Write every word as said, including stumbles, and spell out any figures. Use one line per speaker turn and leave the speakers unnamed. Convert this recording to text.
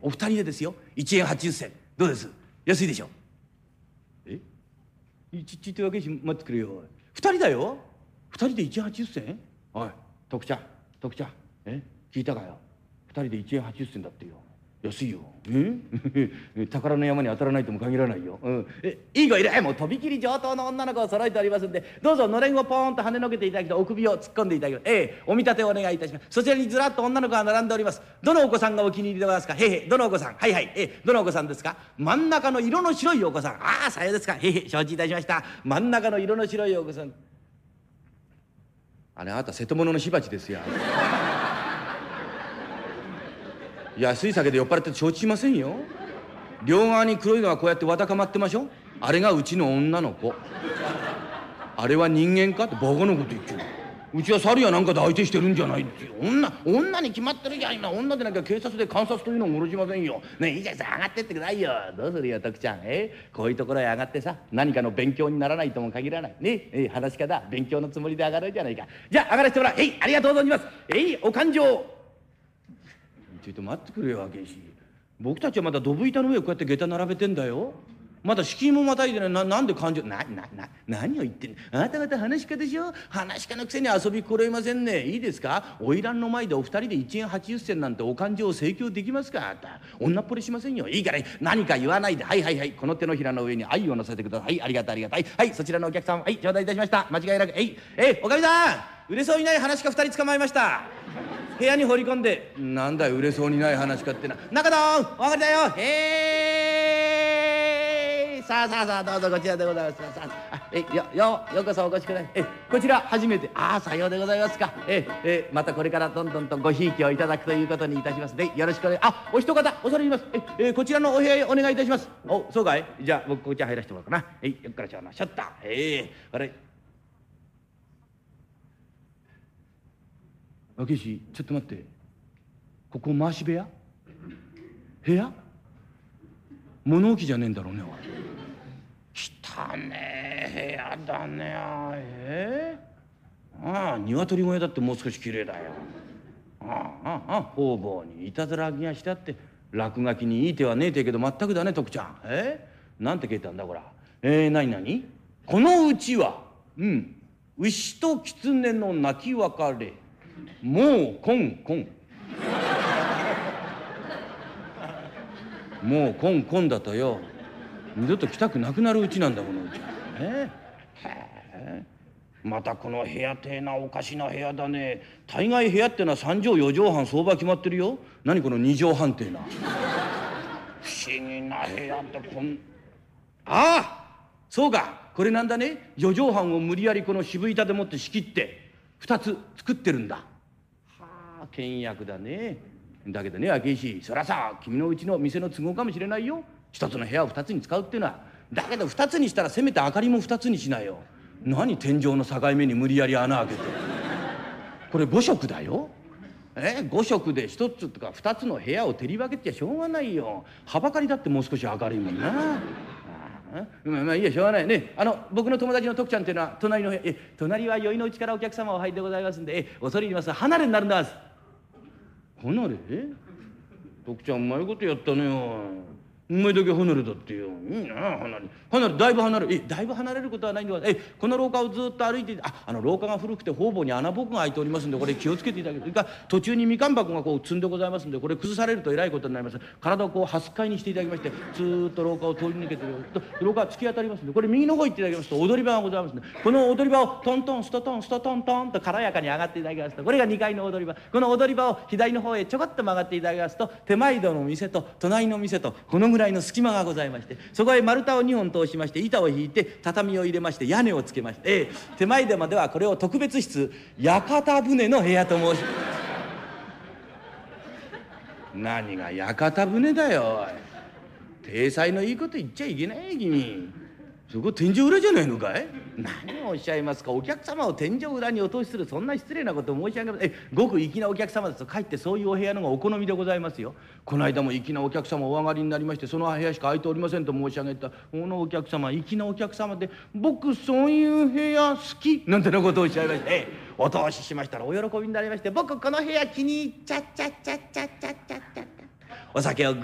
お二人でですよ、いちえんはちじゅっせん。どうです？安いでしょ。えちっちってわけし、待ってくれよ。二人だよ。二人でいちえんはちじゅっせん。おい徳ちゃん、徳ちゃん、え聞いたかよ。二人でいちえんはちじゅっせんだってよ。安いよ。え宝の山に当たらないとも限らないよ。うん、えいい子いる。えもうとびきり上等の女の子を揃えておりますんで、どうぞのれんをポーンと跳ねのけていただきとお首を突っ込んでいただきます。ええお見立てをお願いいたします。そちらにずらっと女の子が並んでおります。どのお子さんがお気に入りでございますか。へいへい。どのお子さん。はいはい。ええどのお子さんですか。真ん中の色の白いお子さん。ああさようですか。へいへい承知いたしました。真ん中の色の白いお子さん。あれあなた瀬戸物の火鉢ですよ。安い酒で酔っ払って承知しませんよ。両側に黒いのがこうやってわだかまってましょ。あれがうちの女の子。あれは人間かってバカなこと言っちゃう。うちは猿やなんかで相手してるんじゃないっていう。女女に決まってるじゃん。今女でなきゃ警察で観察というのも下ろしませんよ。ねえいいじゃんさ上がってってくださいよ。どうするよ徳ちゃん。えこういうところへ上がってさ何かの勉強にならないとも限らないね。え話し家だ勉強のつもりで上がるじゃないか。じゃあ上がらせてもらう。えいありがとうございます。えいお勘定。ちょっと待ってくれよ明石。僕たちはまだドブ板の上をこうやって下駄並べてんだよ。まだ敷居もまたいでね。ななんで感情ななな何を言ってんの。あなた方話し家でしょ。話し家のくせに遊び心得ませんね。いいですか。花魁の前でお二人でいちえんはちじゅっせんなんてお勘定を請求できますか。あなた女っぽりしませんよ。いいから何か言わないで。はいはいはい。この手のひらの上に愛を乗せてください。はいありがとうありがとう。はいはいそちらのお客さんはい頂戴いたしました。間違いなくえいえいおかみさん売れそうにない話し家ふたり捕まえました。部屋に放り込んでなんだよ売れそうにない話かってな。中どんお上がりだよ。へえさあさあさあどうぞこちらでございます。さあさあえよよようこそお越しください。えこちら初めて。ああさようでございますか。ええまたこれからどんどんとごひいきをいただくということにいたしますでよろしくお願い。あお一方恐れ入ります。ええこちらのお部屋へお願いいたします。おそうかい。じゃあ僕こちら入らせてもらおうかな。えいよっからちゃうなシャッター。ええあれ明石ちょっと待って。ここ回し部屋部屋物置じゃねえんだろうね。おい汚ねえ部屋だね。ええああ鶏小屋だってもう少しきれいだよ。ああああ方々にいたずら書きがしてあって落書きにいい手はねえてけど全くだね徳ちゃん。えなんて書いてあんだこら。えー、なになにこのうちはうん牛と狐の鳴き別れもうコンコンもうコンコンだとよ二度と来たくなくなるうちなんだこのうち。えー、へえまたこの部屋てえなおかしな部屋だね。大概部屋ってのは三畳四畳半相場決まってるよ。何この二畳半ってえな不思議な部屋ってこんああそうかこれなんだね。四畳半を無理やりこの渋板でもって仕切って二つ作ってるんだ。はあ倹約だね。だけどね明石そりゃさ君のうちの店の都合かもしれないよ。一つの部屋を二つに使うっていうのは。だけど二つにしたらせめて明かりも二つにしないよ。何天井の境目に無理やり穴開けてこれ五色だよ。え五色で一つとか二つの部屋を照り分けてちゃしょうがないよ。はばかりだってもう少し明るいもんな。まあ、まあいいやしょうがないね。あの僕の友達の徳ちゃんっていうのは隣の部屋え隣は宵のうちからお客様お入りでございますんでえ恐れ入ります離れになるんだす。離れ徳ちゃんうまいことやったねよ。お前だけ離れだってよ。いいな離れ離れだいぶ離れえだいぶ離れることはないんだからえこの廊下をずっと歩いてああの廊下が古くて方々に穴ぼこが開いておりますんでこれ気をつけていただける。それから途中にみかん箱がこう積んでございますんでこれ崩されるとえらいことになります。体をこうはすっかいにしていただきましてずーっと廊下を通り抜けてと廊下が突き当たりますんでこれ右の方行っていただきますと踊り場がございますんでこの踊り場をトントンストトンストトントンと軽やかに上がっていただきますとこれがにかいの踊り場。この踊り場を左の方へちょこっと曲がっていただきますと手前戸の店と隣の店とこのぐらいの隙間がございますございましてそこへ丸太をにほん通しまして板を引いて畳を入れまして屋根をつけまして、ええ、手前でまではこれを特別室屋形船の部屋と申し何が屋形船だよ。体裁のいいこと言っちゃいけない君。そこ天井裏じゃないのかい。何をおっしゃいますか。お客様を天井裏にお通しするそんな失礼なことを申し上げます。えごく粋なお客様ですとかえってそういうお部屋のがお好みでございますよ。この間も粋なお客様お上がりになりましてその部屋しか空いておりませんと申し上げたこのお客様粋なお客様で僕そういう部屋好きなんてなことをおっしゃいまして、えお通ししましたらお喜びになりまして僕この部屋気に入っちゃっちゃっちゃっちゃっちゃっちゃっちゃっお酒を